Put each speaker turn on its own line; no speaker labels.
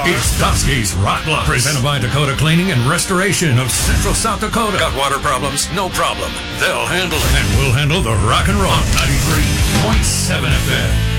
It's Dusky's Rock Bluff, presented by Dakota Cleaning and Restoration of Central South Dakota.
Got water problems? No problem. They'll handle it.
And we'll handle the rock and roll on 93.7 FM.